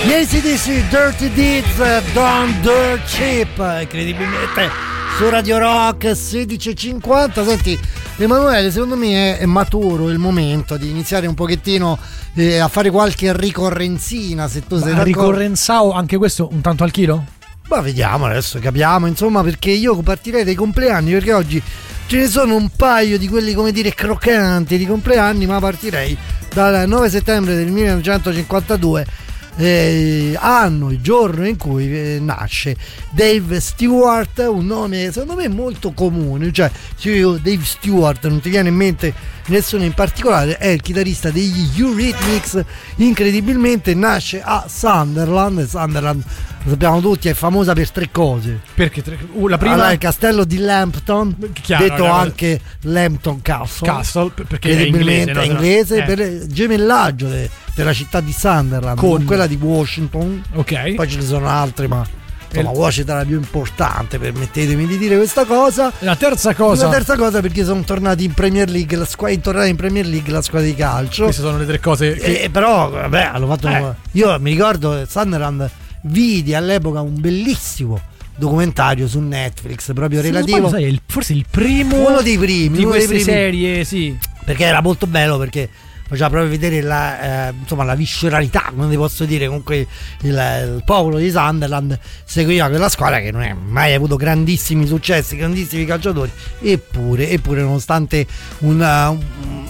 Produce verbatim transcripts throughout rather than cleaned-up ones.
Gli A C D C, Dirty Deeds, Don't Dirt Cheap, incredibilmente su Radio Rock sedici e cinquanta. Senti Emanuele, secondo me è, è maturo il momento di iniziare un pochettino eh, a fare qualche ricorrenzina, se tu sei d'accordo. Ricorrenzao anche questo un tanto al chilo? Ma vediamo, adesso capiamo, insomma, perché io partirei dai compleanni, perché oggi ce ne sono un paio di quelli, come dire, croccanti di compleanni, ma partirei dal nove settembre del millenovecentocinquantadue, eh, anno, il giorno in cui eh, nasce Dave Stewart, un nome secondo me molto comune, cioè se io Dave Stewart non ti viene in mente nessuno in particolare, è il chitarrista degli Eurythmics. Incredibilmente nasce a Sunderland. Sunderland, lo sappiamo tutti, è famosa per tre cose. Perché tre, uh, la prima allora, il castello di Lambton, chiaro, detto chiaro, anche Lambton Castle, Castle perché è inglese, no? è inglese eh. per il gemellaggio de, della città di Sunderland con, con quella di Washington. Ok. Poi ce ne sono altre, ma insomma Washington è la più importante, permettetemi di dire questa cosa. La terza cosa La terza cosa perché sono tornati in Premier League, la squadra, è tornata in Premier League la squadra di calcio. Queste sono le tre cose che... eh, però vabbè, hanno fatto eh. un... io mi ricordo Sunderland, vidi all'epoca un bellissimo documentario su Netflix proprio sì, relativo, sai, il, forse il primo uno dei primi di uno queste dei primi, serie, sì, perché era molto bello, perché faceva proprio vedere la, eh, insomma, la visceralità, come ti posso dire, comunque il, il popolo di Sunderland seguiva quella squadra che non è mai avuto grandissimi successi, grandissimi calciatori, eppure, eppure nonostante una, un,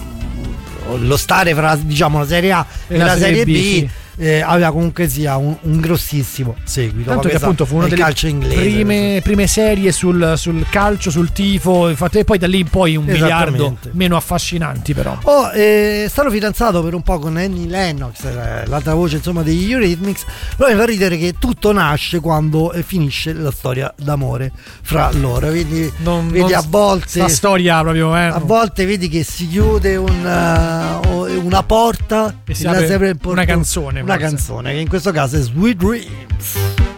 lo stare fra, diciamo, la Serie A e, e la, la Serie B, B sì. Eh, aveva comunque sia un, un grossissimo seguito. Tanto che appunto fu una delle calcio inglese, prime, prime serie sul, sul calcio, sul tifo, infatti, e poi da lì in poi un miliardo meno affascinanti però. Oh, eh, stanno fidanzato per un po' con Annie Lennox, eh, l'altra voce insomma degli Eurythmics, però mi fa ridere che tutto nasce quando eh, finisce la storia d'amore fra loro, quindi non, vedi non a volte la storia proprio eh, a volte vedi che si chiude un, uh, una porta e si apre una canzone. Una canzone che in questo caso è Sweet Dreams.